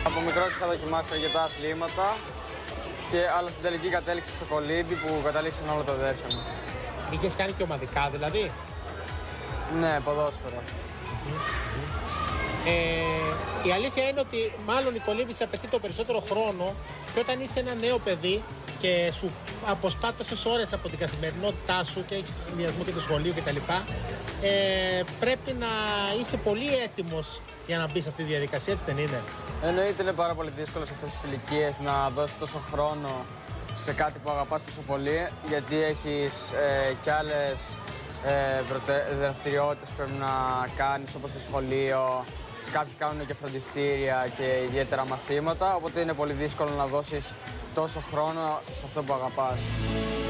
Από μικρός είχα δοκιμάσει αρκετά αθλήματα, αλλά στην τελική κατέληξα στο κολύμπι που κατάληξαν όλα τα αδέρφια μου. Είχες κάνει και ομαδικά δηλαδή? Ναι, ποδόσφαιρο. Η αλήθεια είναι ότι μάλλον η κολύμπηση απαιτεί το περισσότερο χρόνο και όταν είσαι ένα νέο παιδί και σου αποσπά τόσες ώρες από την καθημερινότητά σου και έχεις συνδυασμό και το σχολείο κτλ. Πρέπει να είσαι πολύ έτοιμος για να μπεις σε αυτή τη διαδικασία, έτσι δεν είναι? Εννοείται είναι πάρα πολύ δύσκολο σε αυτές τις ηλικίες να δώσεις τόσο χρόνο σε κάτι που αγαπάς τόσο πολύ, γιατί έχεις και άλλες δραστηριότητες που πρέπει να κάνεις, όπως το σχολείο. Κάποιοι κάνουν και φροντιστήρια και ιδιαίτερα μαθήματα, οπότε είναι πολύ δύσκολο να δώσεις τόσο χρόνο σε αυτό που αγαπάς.